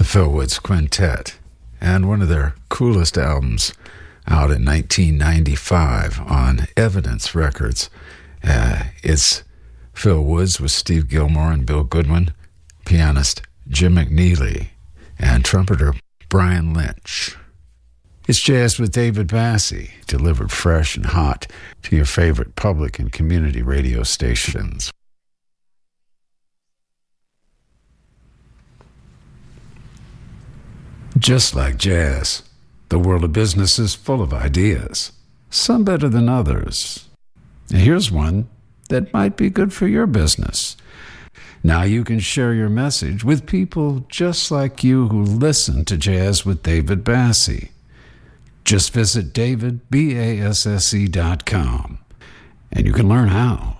Phil Woods Quintet, and one of their coolest albums out in 1995 on Evidence Records. It's Phil Woods with Steve Gilmore and Bill Goodwin, pianist Jim McNeely, and trumpeter Brian Lynch. It's Jazz with David Bassie, delivered fresh and hot to your favorite public and community radio stations. Just like jazz, the world of business is full of ideas, some better than others. And here's one that might be good for your business. Now you can share your message with people just like you who listen to Jazz with David Bassie. Just visit davidbasse.com and you can learn how.